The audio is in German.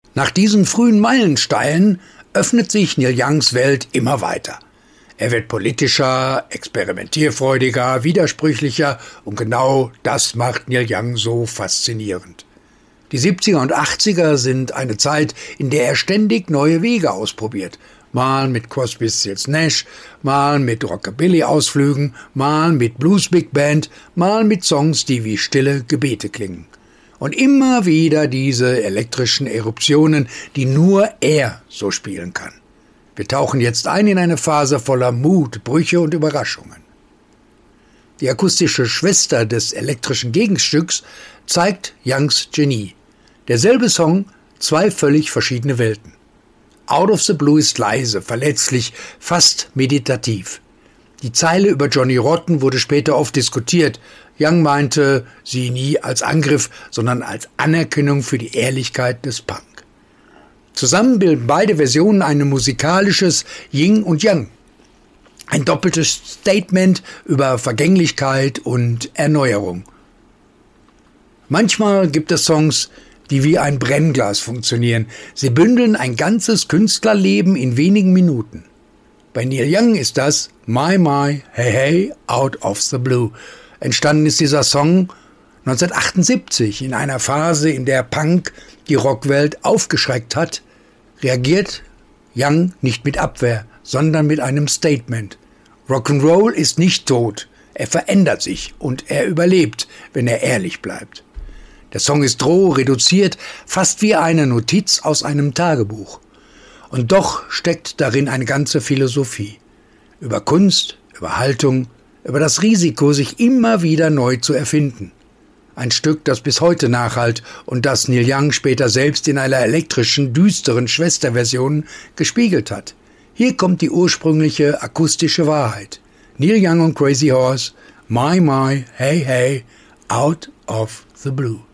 Nach diesen frühen Meilensteinen öffnet sich Neil Youngs Welt immer weiter. Er wird politischer, experimentierfreudiger, widersprüchlicher und genau das macht Neil Young so faszinierend. Die 70er und 80er sind eine Zeit, in der er ständig neue Wege ausprobiert. Mal mit Crosby, Stills, Nash, mal mit Rockabilly-Ausflügen, mal mit Blues Big Band, mal mit Songs, die wie stille Gebete klingen. Und immer wieder diese elektrischen Eruptionen, die nur er so spielen kann. Wir tauchen jetzt ein in eine Phase voller Mut, Brüche und Überraschungen. Die akustische Schwester des elektrischen Gegenstücks zeigt Youngs Genie. Derselbe Song, zwei völlig verschiedene Welten. Out of the Blue ist leise, verletzlich, fast meditativ. Die Zeile über Johnny Rotten wurde später oft diskutiert. Young meinte sie nie als Angriff, sondern als Anerkennung für die Ehrlichkeit des Punk. Zusammen bilden beide Versionen ein musikalisches Yin und Yang. Ein doppeltes Statement über Vergänglichkeit und Erneuerung. Manchmal gibt es Songs, die wie ein Brennglas funktionieren. Sie bündeln ein ganzes Künstlerleben in wenigen Minuten. Bei Neil Young ist das My My Hey Hey Out of the Blue. Entstanden ist dieser Song 1978 in einer Phase, in der Punk die Rockwelt aufgeschreckt hat, reagiert Young nicht mit Abwehr, sondern mit einem Statement. Rock'n'Roll ist nicht tot, er verändert sich und er überlebt, wenn er ehrlich bleibt. Der Song ist roh, reduziert, fast wie eine Notiz aus einem Tagebuch. Und doch steckt darin eine ganze Philosophie. Über Kunst, über Haltung, über das Risiko, sich immer wieder neu zu erfinden. Ein Stück, das bis heute nachhallt und das Neil Young später selbst in einer elektrischen, düsteren Schwesterversion gespiegelt hat. Hier kommt die ursprüngliche akustische Wahrheit. Neil Young und Crazy Horse, My My, Hey Hey, Out of the Blue.